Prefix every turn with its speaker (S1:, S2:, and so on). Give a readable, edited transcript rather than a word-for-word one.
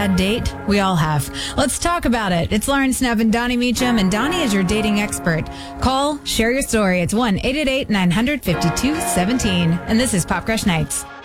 S1: bad date? We all have. Let's talk about it. It's Lauren Snev and Donnie Meacham, and Donnie is your dating expert. Call, share your story. It's 1-888-900-5217. And this is Pop Crush Nights.